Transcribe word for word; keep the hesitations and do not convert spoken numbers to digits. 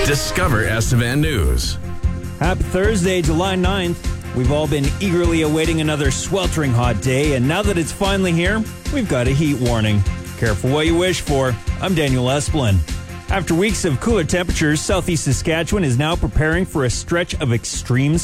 Discover Estevan News. Happy Thursday, July ninth. We've all been eagerly awaiting another sweltering hot day, and now that it's finally here, we've got a heat warning. Careful what you wish for. I'm Daniel Esplin. After weeks of cooler temperatures, southeast Saskatchewan is now preparing for a stretch of extreme